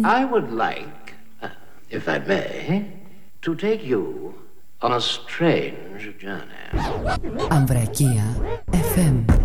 I would like, if I may, to take you on a strange journey. Ambrakia FM.